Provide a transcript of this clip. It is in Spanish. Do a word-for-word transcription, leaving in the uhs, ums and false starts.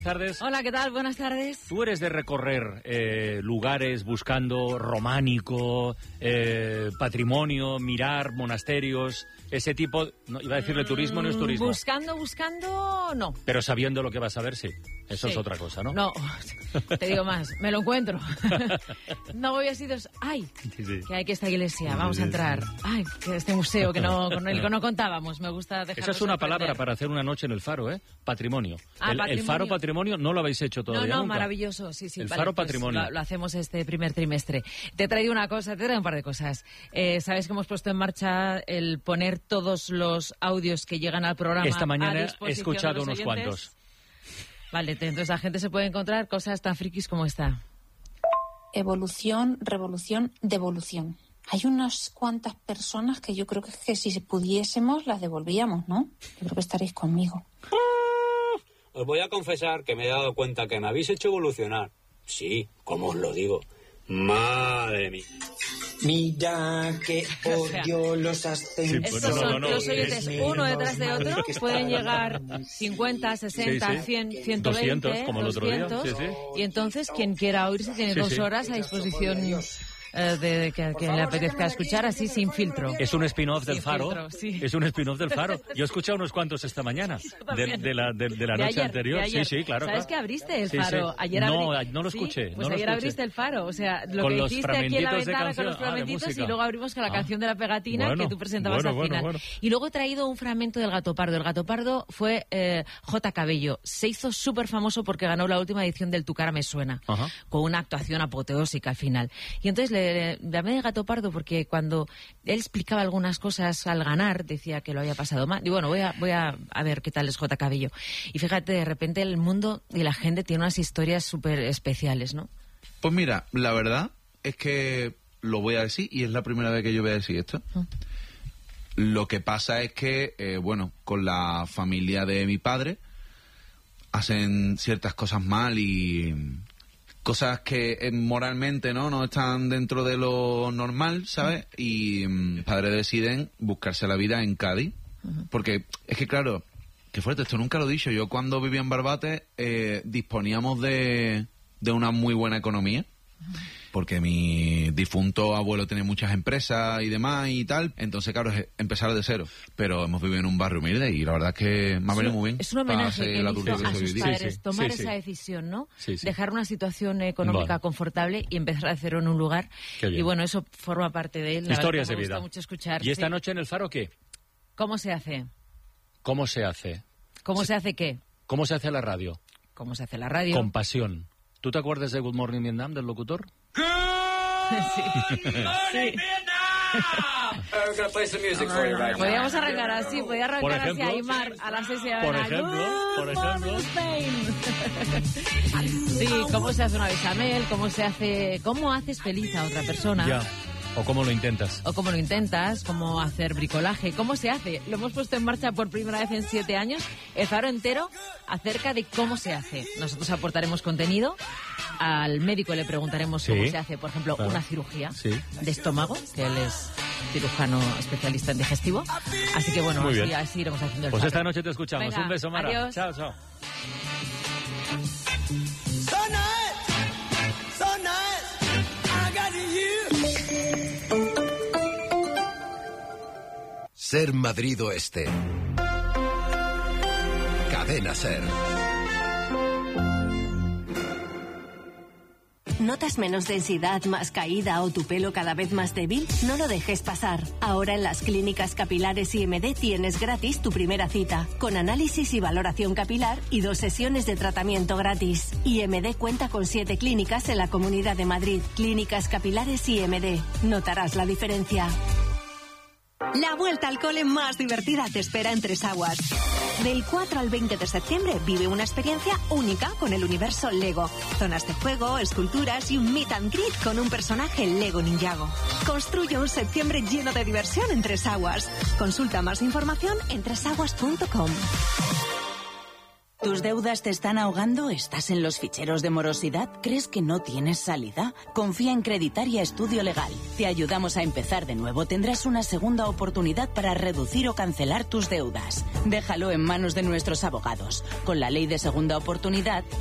Tardes. Hola, ¿qué tal? Buenas tardes. Tú eres de recorrer eh, lugares buscando románico, eh, patrimonio, mirar monasterios, ese tipo... No, iba a decirle turismo, no es turismo. Buscando, buscando, no. Pero sabiendo lo que vas a ver, sí. Eso sí. es otra cosa, ¿no? No, te digo más, me lo encuentro. No voy así dos... ¡Ay! Sí, sí. Que hay que esta iglesia, vamos a entrar. ¡Ay! Que este museo que no, con el que no contábamos, me gusta dejar. Esa es una palabra para hacer una noche en el Faro, ¿eh? Patrimonio. Ah, el, patrimonio. el Faro Patrimonio no lo habéis hecho todavía No, no, nunca. maravilloso, sí, sí. El vale, Faro pues Patrimonio. Lo, lo hacemos este primer trimestre. Te he traído una cosa, te he traído un par de cosas. Eh, Sabes que hemos puesto en marcha el poner todos los audios que llegan al programa. Esta mañana a he disposición escuchado de los unos oyentes. cuantos. Vale, te- entonces la gente se puede encontrar cosas tan frikis como esta. Evolución, revolución, devolución. Hay unas cuantas personas que yo creo que, que si pudiésemos las devolvíamos, ¿no? Yo creo que estaréis conmigo. Os voy a confesar que me he dado cuenta que me habéis hecho evolucionar. Sí, como os lo digo. Madre mía. Mira que odio los ascensos. Estos no, son no, no, los oyentes uno detrás de otro, que pueden está llegar cincuenta, sesenta, Sí, sí. cien, ciento veinte, doscientos, como el otro día. doscientos, Sí, sí. y entonces quien quiera oírse tiene Sí, dos sí. horas a disposición eh, de, de que, que le apetezca escuchar así sin filtro. Es un spin-off del Sin Faro. filtro, sí. Es un spin-off del Faro. Yo he escuchado unos cuantos esta mañana. De, también. de la, de, de la De noche ayer, anterior. de ayer. Sí, sí, claro. ¿Sabes claro. que abriste el Sí, Faro? sí. Ayer No, abrí- no lo Sí, escuché. Pues no lo ayer escuché. abriste el Faro. O sea, lo Con que los hiciste aquí en la fragmentitos de ventana con canción. los Ah, de fragmentitos música. y luego abrimos con la Ah. canción de la pegatina Bueno, que tú presentabas bueno, al bueno, final. bueno. Y luego he traído un fragmento del Gato Pardo. El Gato Pardo fue eh, J. Cabello. Se hizo súper famoso porque ganó la última edición del Tu cara me suena, Ajá. con una actuación apoteósica al final. Y entonces le, le llamé de Gato Pardo porque cuando él explicaba algunas cosas al ganar, decía que lo había pasado mal. Y bueno, voy a, voy a, a ver qué tal es J. Cabello. Y fíjate, de repente el mundo y la gente tiene unas historias súper especiales, ¿no? Pues mira, la verdad es que lo voy a decir y es la primera vez que yo voy a decir esto. Mm. Lo que pasa es que, eh, bueno, con la familia de mi padre hacen ciertas cosas mal y cosas que eh, moralmente no no están dentro de lo normal, ¿sabes? Y mm, mis padres deciden buscarse la vida en Cádiz. Porque es que, claro, qué fuerte, esto nunca lo he dicho. Yo cuando vivía en Barbate eh, disponíamos de, de una muy buena economía. Porque mi difunto abuelo tenía muchas empresas y demás y tal. Entonces, claro, es empezar de cero. Pero hemos vivido en un barrio humilde y la verdad es que me ha venido muy bien. Es un homenaje para ser que el le adulto hizo que a soy sus hoy día. padres, Sí, sí, tomar sí, sí. esa decisión, ¿no? Sí, sí. Dejar una situación económica Vale. confortable y empezar de cero en un lugar. Qué bien. Y bueno, eso forma parte de él. La Historias verdad de que me vida. gusta mucho escuchar. ¿Y esta sí. noche en el Faro qué? ¿Cómo se hace? ¿Cómo se hace? ¿Cómo se hace qué? ¿Cómo se hace la radio? ¿Cómo se hace la radio? Con pasión. ¿Tú te acuerdas de Good Morning Vietnam, del locutor? Sí. Sí. Podríamos arrancar así, podría arrancar Por así ejemplo, a Aymar a las seis de la por mañana. ejemplo, por Good ejemplo. morning, Spain. Sí, cómo se hace una bechamel, cómo se hace, cómo haces feliz a otra persona. Ya. ¿O cómo lo intentas? O cómo lo intentas, cómo hacer bricolaje, cómo se hace. Lo hemos puesto en marcha por primera vez en siete años, el Faro entero acerca de cómo se hace. Nosotros aportaremos contenido, al médico le preguntaremos Sí, cómo se hace, por ejemplo, claro. una cirugía Sí. de estómago, que él es cirujano especialista en digestivo. Así que bueno, Muy así, bien. así iremos haciendo el Pues Faro. esta noche te escuchamos. Venga, Un beso, Mara. adiós. Chao, chao. Ser Madrid Oeste. Cadena Ser. ¿Notas menos densidad, más caída o tu pelo cada vez más débil? No lo dejes pasar. Ahora en las clínicas capilares I M D tienes gratis tu primera cita, con análisis y valoración capilar y dos sesiones de tratamiento gratis. I M D cuenta con siete clínicas en la Comunidad de Madrid. Clínicas capilares I M D. Notarás la diferencia. La vuelta al cole más divertida te espera en Tres Aguas. Del cuatro al veinte de septiembre vive una experiencia única con el universo Lego. Zonas de juego, esculturas y un meet and greet con un personaje Lego Ninjago. Construye un septiembre lleno de diversión en Tres Aguas. Consulta más información en tres aguas punto com. ¿Tus deudas te están ahogando? ¿Estás en los ficheros de morosidad? ¿Crees que no tienes salida? Confía en Creditaria Estudio Legal. Te ayudamos a empezar de nuevo. Tendrás una segunda oportunidad para reducir o cancelar tus deudas. Déjalo en manos de nuestros abogados. Con la ley de segunda oportunidad,